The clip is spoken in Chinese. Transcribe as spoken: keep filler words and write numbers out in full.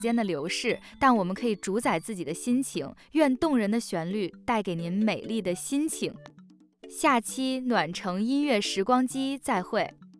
间的流逝，但我们可以主宰自己的心情。愿动人的旋律带给您美丽的心情。下期暖城音乐时光机再会。